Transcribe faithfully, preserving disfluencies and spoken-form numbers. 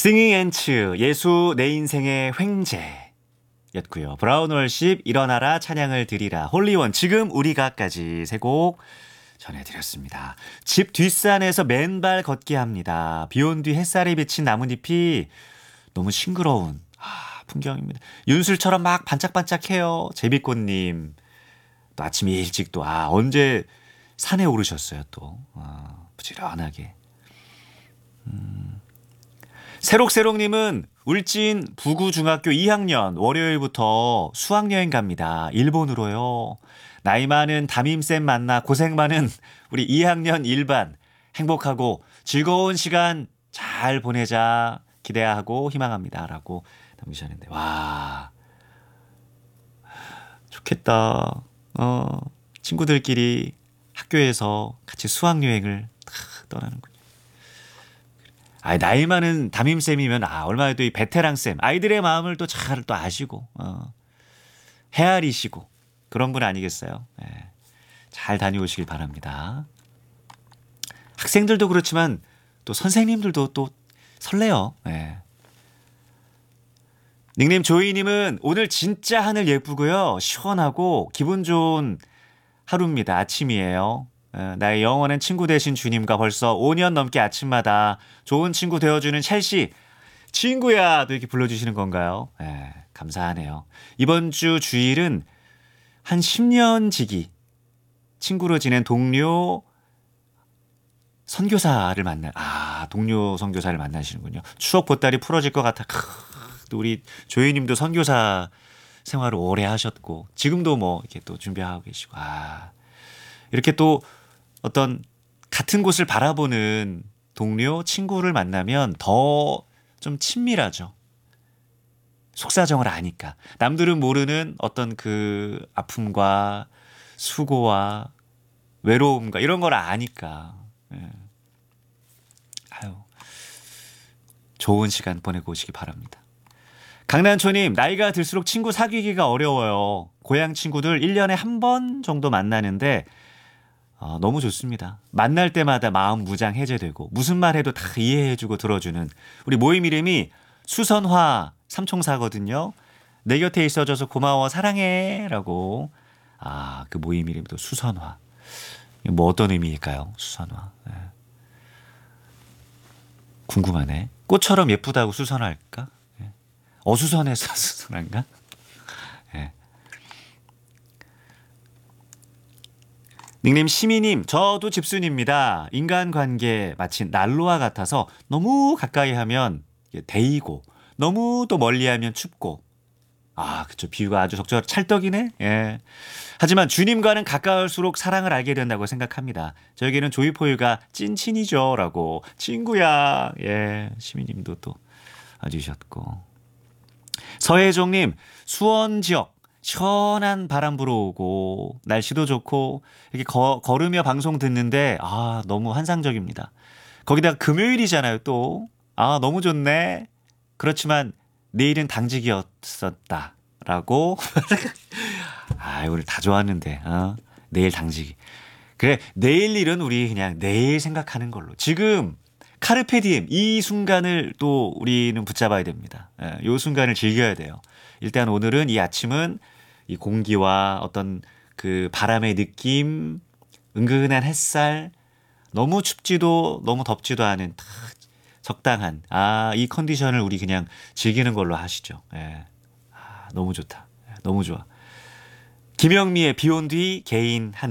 싱잉 앤츠 예수 내 인생의 횡재였고요. 브라운 월십 일어나라 찬양을 드리라 홀리원 지금 우리가까지 세 곡 전해드렸습니다. 집 뒷산에서 맨발 걷기 합니다. 비온 뒤 햇살이 비친 나뭇잎이 너무 싱그러운 아, 풍경입니다. 윤술처럼 막 반짝반짝해요. 제비꽃님 또 아침 일찍 또 아 언제 산에 오르셨어요 또 아, 부지런하게. 음. 새록새록님은 울진 부구중학교 이 학년 월요일부터 수학여행 갑니다. 일본으로요. 나이 많은 담임쌤 만나 고생 많은 우리 이 학년 일반 행복하고 즐거운 시간 잘 보내자 기대하고 희망합니다. 라고 남기셨는데 와 좋겠다. 어, 친구들끼리 학교에서 같이 수학여행을 떠나는군요. 아, 나이 많은 담임쌤이면 아, 얼마나 이 베테랑쌤 아이들의 마음을 또 잘 또 아시고 어, 헤아리시고 그런 분 아니겠어요. 네. 잘 다녀오시길 바랍니다. 학생들도 그렇지만 또 선생님들도 또 설레요. 네. 닉네임 조이님은 오늘 진짜 하늘 예쁘고요. 시원하고 기분 좋은 하루입니다. 아침이에요. 나의 영원한 친구 되신 주님과 벌써 오 년 넘게 아침마다 좋은 친구 되어주는 첼시 친구야 또 이렇게 불러주시는 건가요? 네, 감사하네요. 이번 주 주일은 한 십 년 지기 친구로 지낸 동료 선교사를 만나 아 동료 선교사를 만나시는군요. 추억 보따리 풀어질 것 같아. 크, 또 우리 조이님도 선교사 생활을 오래 하셨고 지금도 뭐 이렇게 또 준비하고 계시고 아 이렇게 또 어떤 같은 곳을 바라보는 동료, 친구를 만나면 더 좀 친밀하죠. 속사정을 아니까. 남들은 모르는 어떤 그 아픔과 수고와 외로움과 이런 걸 아니까. 예. 아유, 좋은 시간 보내고 오시기 바랍니다. 강난초님, 나이가 들수록 친구 사귀기가 어려워요. 고향 친구들 일 년에 한 번 정도 만나는데 어, 너무 좋습니다. 만날 때마다 마음 무장 해제되고 무슨 말 해도 다 이해해주고 들어주는 우리 모임 이름이 수선화 삼총사거든요. 내 곁에 있어줘서 고마워 사랑해 라고 아, 그 모임 이름이 또 수선화. 뭐 어떤 의미일까요? 수선화. 네. 궁금하네. 꽃처럼 예쁘다고 수선할까? 네. 어수선해서 수선한가? 네. 닉네임 시미님, 저도 집순입니다. 인간관계 마치 난로와 같아서 너무 가까이 하면 데이고 너무 또 멀리하면 춥고 아, 그쵸. 비유가 아주 적절한 찰떡이네. 예. 하지만 주님과는 가까울수록 사랑을 알게 된다고 생각합니다. 저에게는 조이포유가 찐친이죠. 라고 친구야. 예, 시미님도 또 와주셨고 서혜종님, 수원 지역 시원한 바람 불어오고 날씨도 좋고 이렇게 거, 걸으며 방송 듣는데 아 너무 환상적입니다. 거기다가 금요일이잖아요 또. 아 너무 좋네. 그렇지만 내일은 당직이었었다라고. 아 오늘 다 좋았는데 어? 내일 당직이. 그래 내일 일은 우리 그냥 내일 생각하는 걸로. 지금 카르페디엠 이 순간을 또 우리는 붙잡아야 됩니다. 예, 이 순간을 즐겨야 돼요. 일단 오늘은 이 아침은 이 공기와 어떤 그 바람의 느낌, 은근한 햇살, 너무 춥지도 너무 덥지도 않은 딱 적당한 아, 이 컨디션을 우리 그냥 즐기는 걸로 하시죠. 예. 아, 너무 좋다. 너무 좋아. 김영미의 비온 뒤 개인 한